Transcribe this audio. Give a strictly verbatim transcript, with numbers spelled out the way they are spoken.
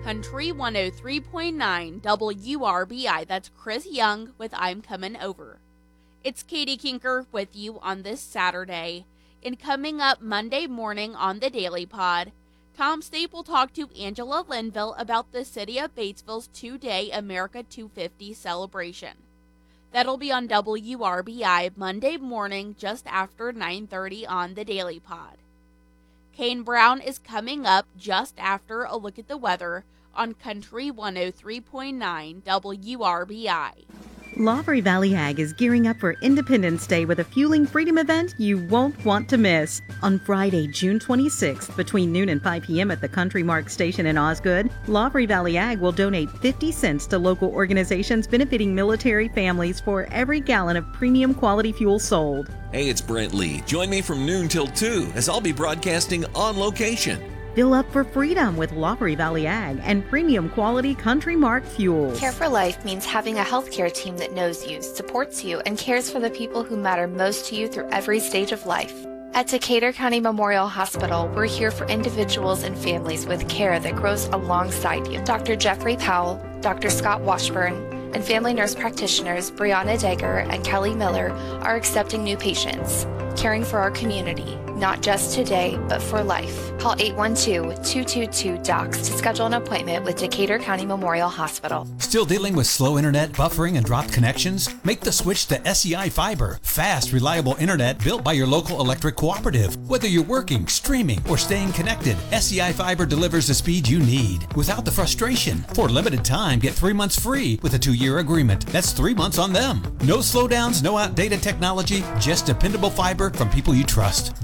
Country one oh three point nine W R B I. That's Chris Young with I'm Coming Over. It's Katie Kinker with you on this Saturday. And coming up Monday morning on the Daily Pod, Tom Staple talked to Angela Linville about the city of Batesville's two-day America two fifty celebration. That'll be on W R B I Monday morning just after nine thirty on the Daily Pod. Kane Brown is coming up just after a look at the weather on Country one oh three point nine W R B I. Lawry Valley Ag is gearing up for Independence Day with a Fueling Freedom event you won't want to miss. On Friday, June twenty-sixth, between noon and five p.m. at the Country Mark Station in Osgood, Lawry Valley Ag will donate fifty cents to local organizations benefiting military families for every gallon of premium quality fuel sold. Hey, it's Brent Lee. Join me from noon till two as I'll be broadcasting on location. Fill up for freedom with Lawry Valley Ag and premium quality Country Mark fuels. Care for Life means having a healthcare team that knows you, supports you, and cares for the people who matter most to you through every stage of life. At Decatur County Memorial Hospital, we're here for individuals and families with care that grows alongside you. Doctor Jeffrey Powell, Doctor Scott Washburn, and family nurse practitioners Brianna Degger and Kelly Miller are accepting new patients, caring for our community, not just today, but for life. Call eight one two, two two two, D O C S to schedule an appointment with Decatur County Memorial Hospital. Still dealing with slow internet, buffering, and dropped connections? Make the switch to S E I Fiber. Fast, reliable internet built by your local electric cooperative. Whether you're working, streaming, or staying connected, S E I Fiber delivers the speed you need without the frustration. For a limited time, get three months free with a two-year agreement. That's three months on them. No slowdowns, no outdated technology, just dependable fiber from people you trust.